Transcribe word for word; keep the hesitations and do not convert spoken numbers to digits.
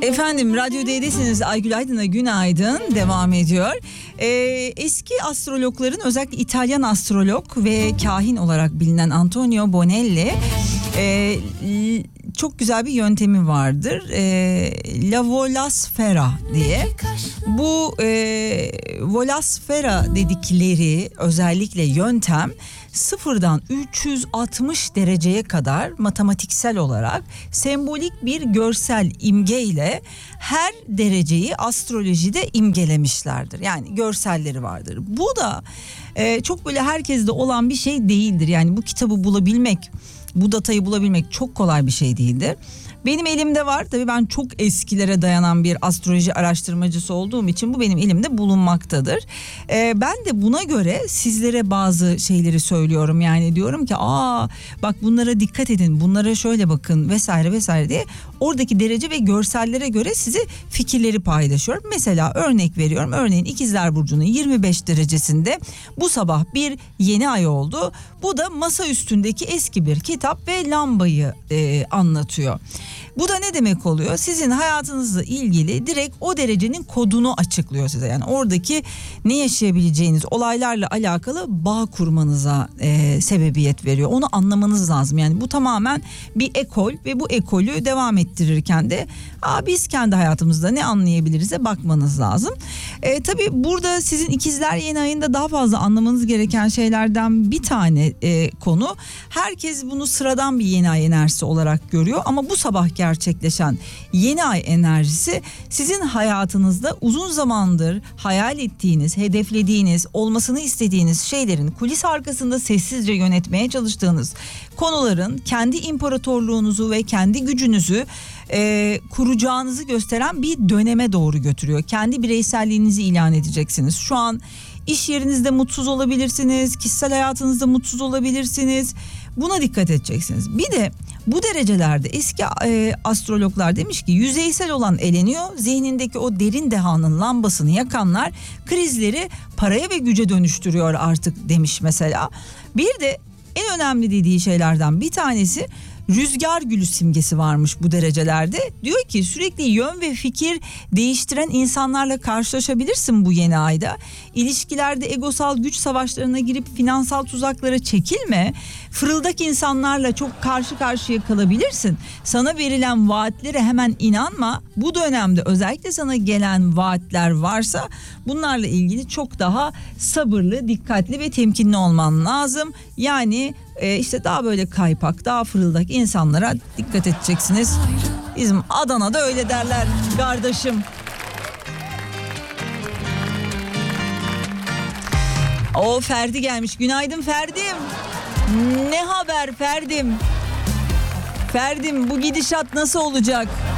Efendim Radyo D'desiniz. Aygül Aydın'a günaydın devam ediyor. Ee, eski astrologların, özellikle İtalyan astrolog ve kahin olarak bilinen Antonio Bonelli e, çok güzel bir yöntemi vardır. E, La Volasfera diye. Bu e, Volasfera dedikleri özellikle yöntem sıfırdan üç yüz altmış dereceye kadar matematiksel olarak sembolik bir görsel imgeyle her dereceyi astrolojide imgelemişlerdir. Yani görselleri vardır. Bu da e, çok böyle herkeste olan bir şey değildir. Yani bu kitabı bulabilmek, bu datayı bulabilmek çok kolay bir şey değildir. Benim elimde var. Tabii ben çok eskilere dayanan bir astroloji araştırmacısı olduğum için bu benim elimde bulunmaktadır. Ee, ben de buna göre sizlere bazı şeyleri söylüyorum. Yani diyorum ki aa bak bunlara dikkat edin, bunlara şöyle bakın vesaire vesaire diye oradaki derece ve görsellere göre size fikirleri paylaşıyorum. Mesela örnek veriyorum. Örneğin İkizler Burcu'nun yirmi beş derecesinde bu sabah bir yeni ay oldu. Bu da masa üstündeki eski bir kitap ve lambayı e, anlatıyor. Bu da ne demek oluyor? Sizin hayatınızla ilgili direkt o derecenin kodunu açıklıyor size. Yani oradaki ne yaşayabileceğiniz olaylarla alakalı bağ kurmanıza e, sebebiyet veriyor. Onu anlamanız lazım. Yani bu tamamen bir ekol ve bu ekolü devam ettirirken de Aa, biz kendi hayatımızda ne anlayabiliriz'e bakmanız lazım. E, tabii burada sizin ikizler yeni ayında daha fazla anlamanız gereken şeylerden bir tane e, konu. Herkes bunu sıradan bir yeni ay enerjisi olarak görüyor ama bu sabah gerçekleşen yeni ay enerjisi sizin hayatınızda uzun zamandır hayal ettiğiniz, hedeflediğiniz, olmasını istediğiniz şeylerin kulis arkasında sessizce yönetmeye çalıştığınız konuların kendi imparatorluğunuzu ve kendi gücünüzü e, kuracağınızı gösteren bir döneme doğru götürüyor. Kendi bireyselliğinizi ilan edeceksiniz. Şu an iş yerinizde mutsuz olabilirsiniz, kişisel hayatınızda mutsuz olabilirsiniz. Buna dikkat edeceksiniz. Bir de bu derecelerde eski e, astrologlar demiş ki yüzeysel olan eleniyor. Zihnindeki o derin dehanın lambasını yakanlar krizleri paraya ve güce dönüştürüyor artık demiş mesela. Bir de en önemli dediği şeylerden bir tanesi rüzgar gülü simgesi varmış bu derecelerde. Diyor ki sürekli yön ve fikir değiştiren insanlarla karşılaşabilirsin bu yeni ayda. İlişkilerde egosal güç savaşlarına girip finansal tuzaklara çekilme. Fırıldak insanlarla çok karşı karşıya kalabilirsin. Sana verilen vaatlere hemen inanma. Bu dönemde özellikle sana gelen vaatler varsa bunlarla ilgili çok daha sabırlı, dikkatli ve temkinli olman lazım. Yani e, işte daha böyle kaypak, daha fırıldak insanlara dikkat edeceksiniz. Bizim Adana'da öyle derler kardeşim. O Ferdi gelmiş. Günaydın Ferdim. Ne haber Ferdim? Ferdim bu gidişat nasıl olacak?